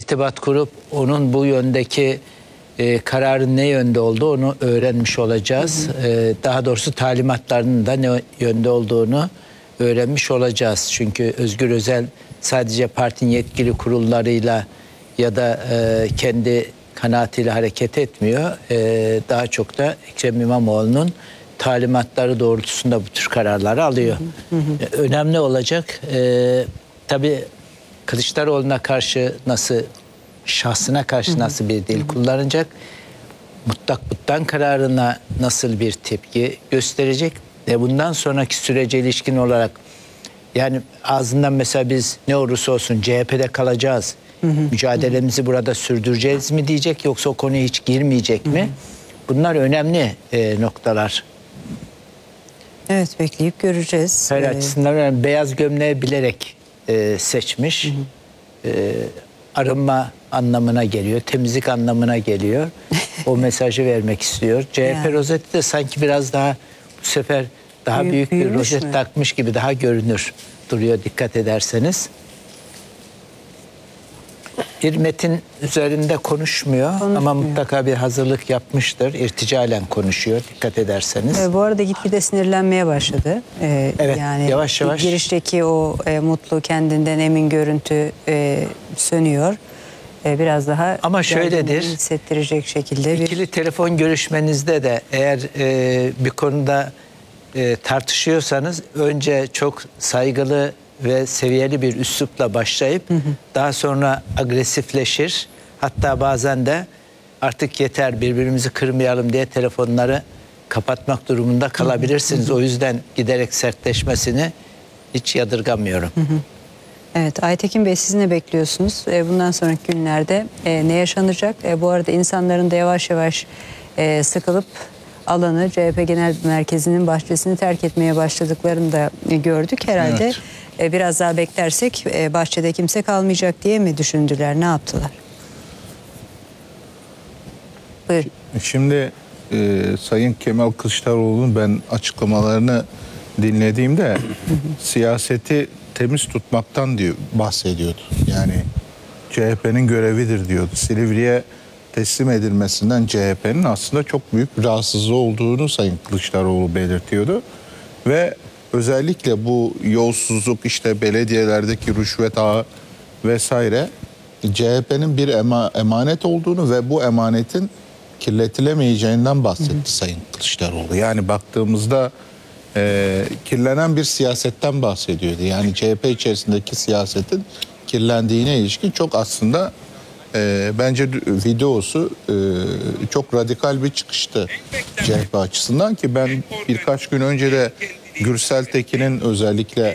irtibat kurup onun bu yöndeki kararın ne yönde olduğu onu öğrenmiş olacağız. Daha doğrusu talimatlarının da ne yönde olduğunu öğrenmiş olacağız. Çünkü Özgür Özel sadece partinin yetkili kurullarıyla ya da kendi kanaatiyle hareket etmiyor. Daha çok da Ekrem İmamoğlu'nun talimatları doğrultusunda bu tür kararları alıyor. Önemli olacak. Tabii Kılıçdaroğlu'na karşı nasıl, şahsına karşı nasıl bir dil kullanacak? Mutlak kararına nasıl bir tepki gösterecek? Ve bundan sonraki sürece ilişkin olarak, yani ağzından mesela biz ne olursa olsun CHP'de kalacağız, mücadelemizi burada sürdüreceğiz mi diyecek, yoksa o konuya hiç girmeyecek mi? Bunlar önemli noktalar. Evet, bekleyip göreceğiz. Her açısından önemli. Beyaz gömleği bilerek seçmiş. Arınma anlamına geliyor, temizlik anlamına geliyor. O mesajı vermek istiyor. CHP yani rozeti de sanki biraz daha bu sefer daha büyük bir rozet takmış gibi daha görünür duruyor, dikkat ederseniz. Bir metin üzerinde konuşmuyor ama mutlaka bir hazırlık yapmıştır. İrticalen konuşuyor, dikkat ederseniz. Bu arada gitgide sinirlenmeye başladı. Evet, yani yavaş yavaş. Girişteki o mutlu, kendinden emin görüntü sönüyor. Biraz daha ama şöyledir, hissettirecek şekilde ikili telefon görüşmenizde de eğer bir konuda tartışıyorsanız önce çok saygılı ve seviyeli bir üslupla başlayıp daha sonra agresifleşir. Hatta bazen de artık yeter, birbirimizi kırmayalım diye telefonları kapatmak durumunda kalabilirsiniz. O yüzden giderek sertleşmesini hiç yadırgamıyorum. Evet, Aytekin Bey, siz ne bekliyorsunuz? Bundan sonraki günlerde ne yaşanacak? Bu arada insanların da yavaş yavaş sıkılıp alanı, CHP Genel Merkezi'nin bahçesini terk etmeye başladıklarını da gördük. Herhalde biraz daha beklersek bahçede kimse kalmayacak diye mi düşündüler? Ne yaptılar? Buyurun. Şimdi Sayın Kemal Kılıçdaroğlu'nun ben açıklamalarını dinlediğimde siyaseti temiz tutmaktan bahsediyordu. Yani CHP'nin görevidir diyordu. Silivri'ye teslim edilmesinden CHP'nin aslında çok büyük bir rahatsızlığı olduğunu Sayın Kılıçdaroğlu belirtiyordu. Ve özellikle bu yolsuzluk, işte belediyelerdeki rüşvet ağı vesaire CHP'nin bir emanet olduğunu ve bu emanetin kirletilemeyeceğinden bahsetti Sayın Kılıçdaroğlu. Yani baktığımızda kirlenen bir siyasetten bahsediyordu. Yani CHP içerisindeki siyasetin kirlendiğine ilişkin çok aslında bence videosu çok radikal bir çıkıştı CHP açısından, ki ben birkaç gün önce de Gürsel Tekin'in özellikle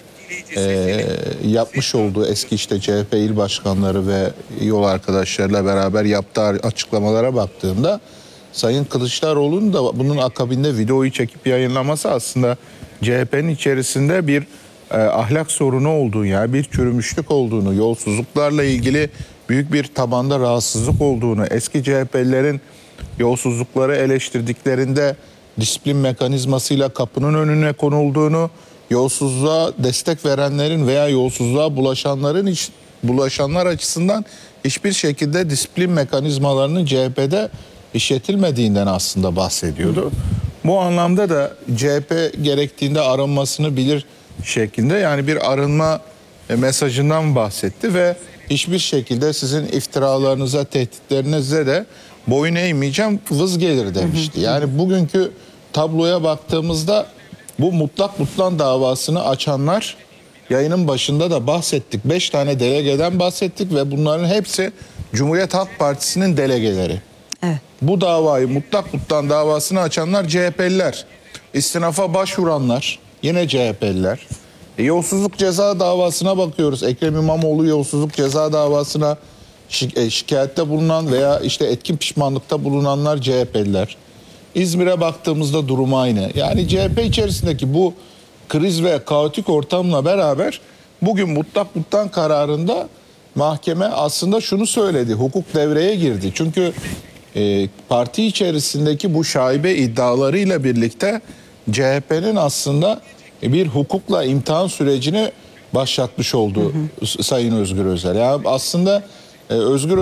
yapmış olduğu eski işte CHP il başkanları ve yol arkadaşlarıyla beraber yaptığı açıklamalara baktığımda Sayın Kılıçdaroğlu'nun da bunun akabinde videoyu çekip yayınlaması aslında CHP'nin içerisinde bir ahlak sorunu olduğunu, yani bir çürümüşlük olduğunu, yolsuzluklarla ilgili büyük bir tabanda rahatsızlık olduğunu, eski CHP'lilerin yolsuzlukları eleştirdiklerinde disiplin mekanizmasıyla kapının önüne konulduğunu, yolsuzluğa destek verenlerin veya yolsuzluğa bulaşanlar açısından hiçbir şekilde disiplin mekanizmalarının CHP'de işletilmediğinden aslında bahsediyordu. Bu anlamda da CHP gerektiğinde arınmasını bilir şeklinde, yani bir arınma mesajından bahsetti ve hiçbir şekilde sizin iftiralarınıza, tehditlerinize de boyun eğmeyeceğim, vız gelir demişti. Yani bugünkü tabloya baktığımızda bu mutlak davasını açanlar, yayının başında da bahsettik, 5 tane delegeden bahsettik ve bunların hepsi Cumhuriyet Halk Partisi'nin delegeleri. Evet. Bu davayı, mutlak davasını açanlar CHP'liler. İstinafa başvuranlar yine CHP'liler. Yolsuzluk ceza davasına bakıyoruz. Ekrem İmamoğlu yolsuzluk ceza davasına şikayette bulunan veya işte etkin pişmanlıkta bulunanlar CHP'liler. İzmir'e baktığımızda durum aynı. Yani CHP içerisindeki bu kriz ve kaotik ortamla beraber bugün mutlak kararında mahkeme aslında şunu söyledi. Hukuk devreye girdi. Çünkü parti içerisindeki bu şaibe iddialarıyla birlikte CHP'nin aslında bir hukukla imtihan sürecini başlatmış oldu Sayın Özgür Özel. Yani aslında Özgür